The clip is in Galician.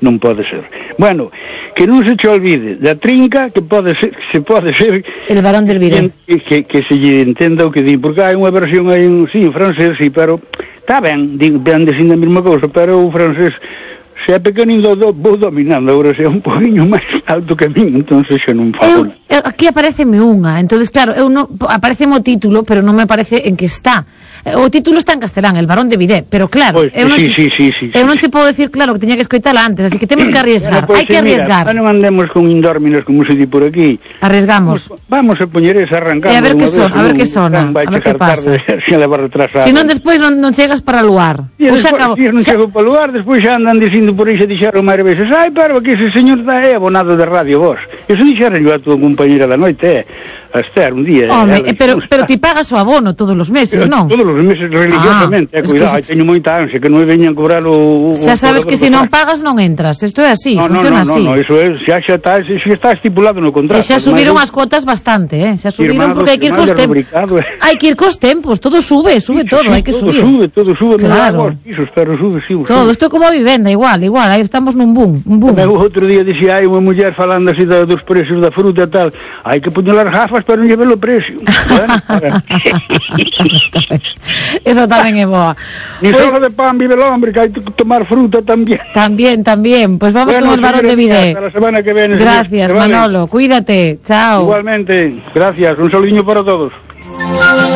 non pode ser. Bueno, que non se che olvide da trinca, que se pode ser El Barón del Vidé, que se lle entenda o que di, porque hai unha versión aí en francés, sí, pero está ben, ben dicindo a mesma cousa, pero o francés se é pequenino vou dominando, agora se é un poquinho máis alto que a min, entonces xa non falo. Aquí apareceme unha, entonces claro, apareceme o título, pero non me aparece en que está. O título está en castelán, El Barón de Vidé, pero claro, pues, eu non se podo decir claro que teña que escoitala antes, así que temos que arriesgar, hai que arriesgar. Non andemos con indórminos como se di por aquí. Arriesgamos. Vamos a poñer esa arrancando. A ver que son, a ver que sona, a ver que pasa. Se non despois non chegas para luar. Ou xa acabo. Non chego para luar, despois xa andan dicindo por aí, xa dixeron máis veces, ai, pero que ese señor é abonado de radio vos. Eso dixeron yo a tua compañera da noite, a Esther, un día. Home, pero ti pagas o abono todos os meses, non? Todos os meses religiosamente, cuidado, teño moita ansia que non me veñan cobrar o xa sabes que se non pagas non entras, isto é así, funciona así. No, eso é, xa está estipulado no contrato. E xa subiron as cuotas bastante, xa subiron porque hai que ir cos tempos. Hai que ir cos tempos, todo sube todo, hai que subir. Todo sube, claro. Pero sube. Todo, isto é como a vivenda, igual, aí estamos nun boom. O outro día dixía, hai unha muller falando así dos precios da fruta e tal, hai que poñer as gafas para non llevar o precio. Eso tamén é boa. Ni solo de pan vive el hombre, que hai que tomar fruta tamén. Tamén. Pues vamos con el Barón de Vidé. Hasta la semana que viene. Gracias, Manolo. Cuídate. Chao. Igualmente. Gracias. Un saludiño para todos.